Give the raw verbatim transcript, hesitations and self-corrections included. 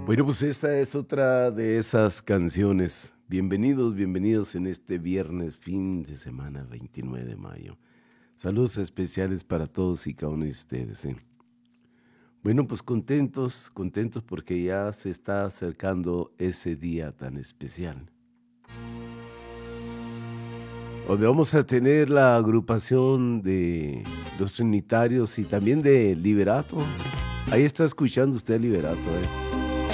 Bueno, pues esta es otra de esas canciones. Bienvenidos, bienvenidos en este viernes, fin de semana, veintinueve de mayo. Saludos especiales para todos y cada uno de ustedes. ¿eh? Bueno, pues contentos, contentos porque ya se está acercando ese día tan especial, donde vamos a tener la agrupación de los Trinitarios y también de Liberato. Ahí está escuchando usted Liberato, ¿eh?